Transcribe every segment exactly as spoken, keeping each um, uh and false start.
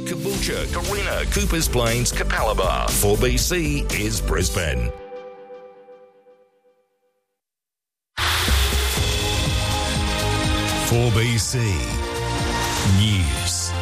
Caboolture, Carina, Coopers Plains, Capalaba. four B C is Brisbane. four B C News.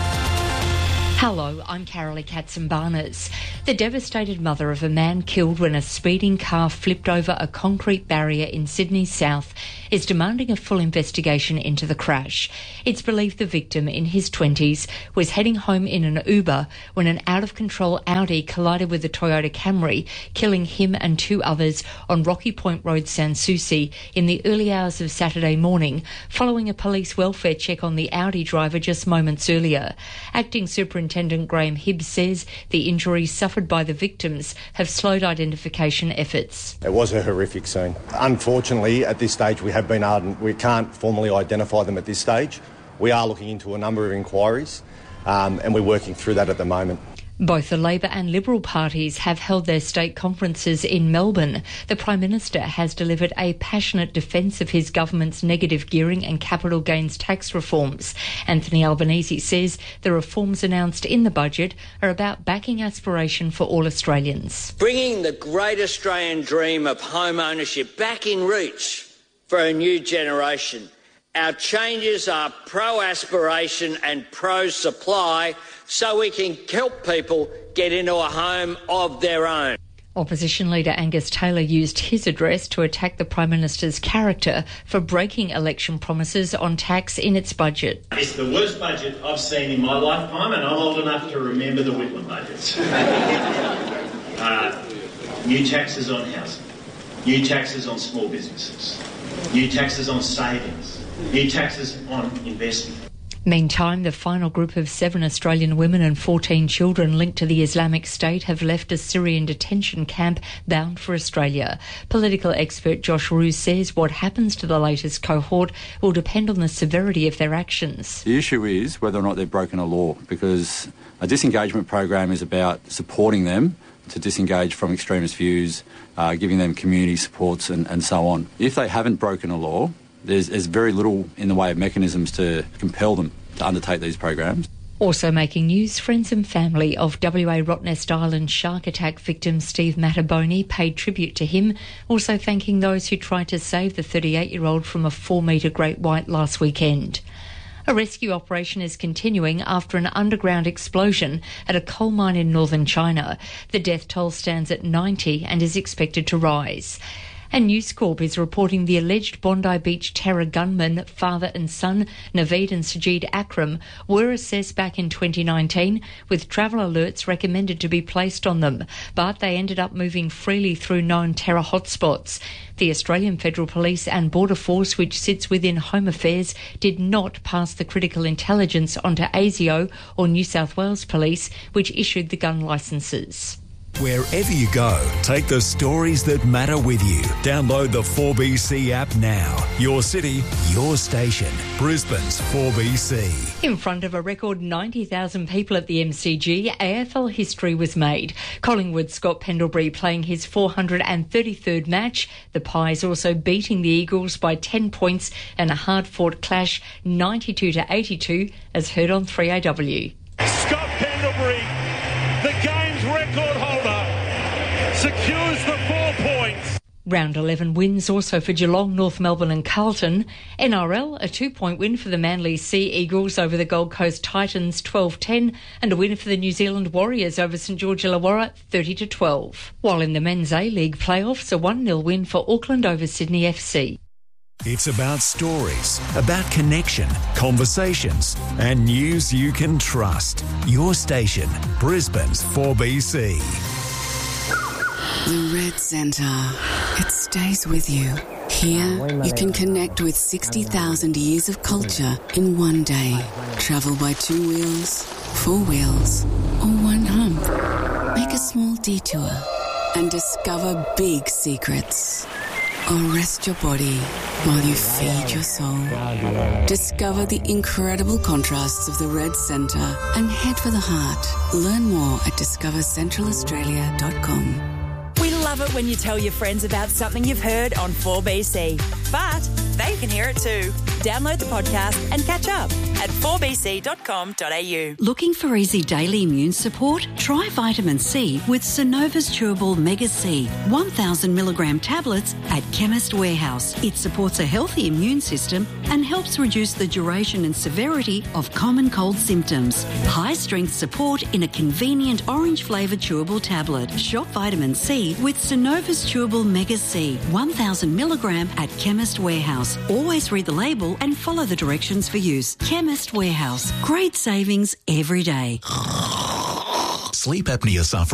Hello, I'm Carolee Katzenbarners. The devastated mother of a man killed when a speeding car flipped over a concrete barrier in Sydney South is demanding a full investigation into the crash. It's believed the victim, in his twenties, was heading home in an Uber when an out-of-control Audi collided with a Toyota Camry, killing him and two others on Rocky Point Road, Sans Souci, in the early hours of Saturday morning, following a police welfare check on the Audi driver just moments earlier. Acting Superintendent Graham Hibbs says the injuries suffered by the victims have slowed identification efforts. It was a horrific scene. Unfortunately, at this stage, we have been ardent. We can't formally identify them at this stage. We are looking into a number of inquiries, um, and we're working through that at the moment. Both the Labor and Liberal parties have held their state conferences in Melbourne. The Prime Minister has delivered a passionate defence of his government's negative gearing and capital gains tax reforms. Anthony Albanese says the reforms announced in the budget are about backing aspiration for all Australians. Bringing the great Australian dream of home ownership back in reach for a new generation. Our changes are pro-aspiration and pro-supply so we can help people get into a home of their own. Opposition leader Angus Taylor used his address to attack the Prime Minister's character for breaking election promises on tax in its budget. It's the worst budget I've seen in my lifetime, and I'm old enough to remember the Whitlam budgets. uh, new taxes on housing, new taxes on small businesses, new taxes on savings, new taxes on investment. Meantime, the final group of seven Australian women and fourteen children linked to the Islamic State have left a Syrian detention camp bound for Australia. Political expert Josh Roos says what happens to the latest cohort will depend on the severity of their actions. The issue is whether or not they've broken a law, because a disengagement program is about supporting them to disengage from extremist views, uh, giving them community supports and, and so on. If they haven't broken a law, There's, there's very little in the way of mechanisms to compel them to undertake these programs. Also making news, friends and family of W A Rottnest Island shark attack victim Steve Mattaboni paid tribute to him, also thanking those who tried to save the thirty-eight-year-old from a four-metre great white last weekend. A rescue operation is continuing after an underground explosion at a coal mine in northern China. The death toll stands at ninety and is expected to rise. And News Corp is reporting the alleged Bondi Beach terror gunmen, father and son, Naveed and Sajid Akram, were assessed back in twenty nineteen, with travel alerts recommended to be placed on them, but they ended up moving freely through known terror hotspots. The Australian Federal Police and Border Force, which sits within Home Affairs, did not pass the critical intelligence onto ASIO or New South Wales Police, which issued the gun licences. Wherever you go, take the stories that matter with you. Download the four B C app now. Your city, your station. Brisbane's four B C. In front of a record ninety thousand people at the M C G, A F L history was made. Collingwood's Scott Pendlebury playing his four hundred thirty-third match. The Pies also beating the Eagles by ten points in a hard-fought clash, ninety-two to eighty-two, as heard on three A W. Scott Pendlebury, the game's record holder, secures the four points. Round eleven wins also for Geelong, North Melbourne and Carlton. N R L, a two-point win for the Manly Sea Eagles over the Gold Coast Titans, twelve ten, and a win for the New Zealand Warriors over St George Illawarra, thirty to twelve. While in the Men's A-League playoffs, a one nil win for Auckland over Sydney F C. It's about stories, about connection, conversations, and news you can trust. Your station, Brisbane's four B C. The Red Centre. It stays with you. Here, you can connect with sixty thousand years of culture in one day. Travel by two wheels, four wheels, or one hump. Make a small detour and discover big secrets. Or rest your body while you feed your soul. Discover the incredible contrasts of the Red Centre and head for the heart. Learn more at discover central australia dot com. We love it when you tell your friends about something you've heard on four B C. But they can hear it too. Download the podcast and catch up. at four b c dot com dot a u. Looking for easy daily immune support? Try vitamin C with Synova's Chewable Mega C, one thousand milligram tablets at Chemist Warehouse. It supports a healthy immune system and helps reduce the duration and severity of common cold symptoms. High-strength support in a convenient orange-flavoured chewable tablet. Shop vitamin C with Synova's Chewable Mega C, one thousand milligram at Chemist Warehouse. Always read the label and follow the directions for use. Chemist Warehouse. Great savings every day. Sleep apnea sufferers